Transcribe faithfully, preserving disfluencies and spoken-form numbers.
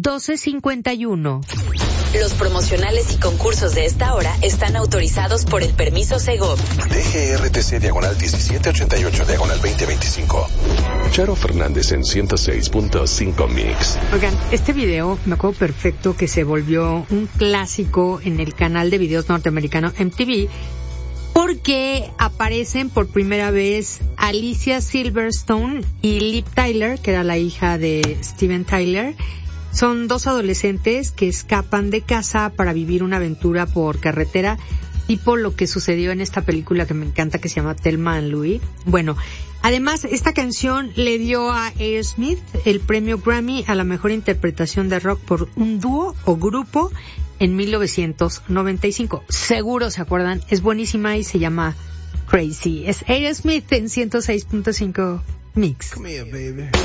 doce cincuenta y uno. Los promocionales y concursos de esta hora están autorizados por el permiso Segov. D G R T C diagonal diecisiete ochenta y ocho diagonal veinte veinticinco. Charo Fernández en ciento seis punto cinco Mix. Oigan, este video me acuerdo perfecto que se volvió un clásico en el canal de videos norteamericano M T V porque aparecen por primera vez Alicia Silverstone y Liv Tyler, que era la hija de Steven Tyler. Son dos adolescentes que escapan de casa para vivir una aventura por carretera, tipo lo que sucedió en esta película que me encanta que se llama Thelma and Louise. Bueno, además esta canción le dio a Aerosmith el premio Grammy a la mejor interpretación de rock por un dúo o grupo en mil novecientos noventa y cinco. Seguro se acuerdan, es buenísima y se llama Crazy. Es Aerosmith en ciento seis punto cinco Mix. Come here, baby.